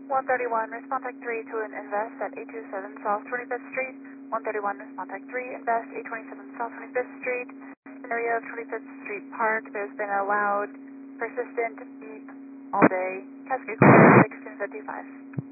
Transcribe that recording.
131, respond type 3 to an invest at 827 South 25th Street. 131, respond type 3, invest 827 South 25th Street. In the area of 25th Street Park, there's been a loud, persistent beep all day. Cascade call 1655.